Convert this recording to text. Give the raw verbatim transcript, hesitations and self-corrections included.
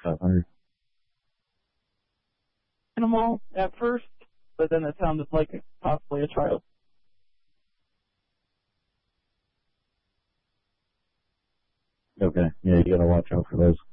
five hundred. Animal at first, but then it sounded like possibly a child. Okay, yeah, you gotta watch out for those.